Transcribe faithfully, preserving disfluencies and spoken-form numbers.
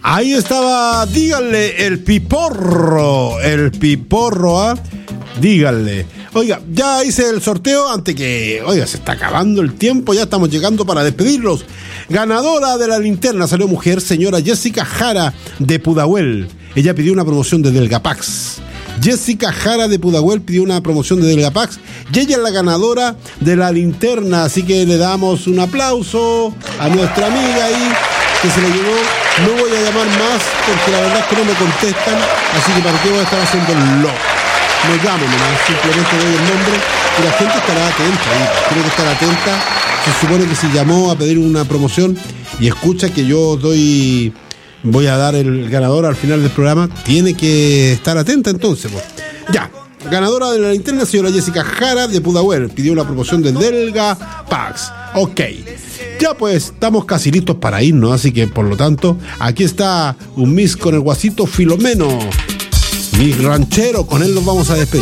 Ahí estaba, díganle, el piporro, el piporro, ¿ah? ¿eh? Díganle. Oiga, ya hice el sorteo antes que, oiga, se está acabando el tiempo, ya estamos llegando para despedirlos. Ganadora de la linterna salió mujer, señora Jessica Jara de Pudahuel. Ella pidió una promoción de Delgapax. Jessica Jara de Pudahuel pidió una promoción de Delgapax y ella es la ganadora de la linterna, así que le damos un aplauso a nuestra amiga ahí que se le llevó. No voy a llamar más porque la verdad es que no me contestan, así que para qué voy a estar haciendo el lo. No llamo nomás, simplemente doy el nombre y la gente estará atenta ahí, tiene que estar atenta. Se supone que si llamó a pedir una promoción y escucha que yo doy, voy a dar el ganador al final del programa, tiene que estar atenta entonces, pues. Ya, ganadora de la linterna, señora Jessica Jara de Pudahuel, pidió una promoción del Delgapax. Ok, ya pues estamos casi listos para irnos, así que por lo tanto, aquí está un Miss con el guasito Filomeno, mi ranchero, con él nos vamos a despedir.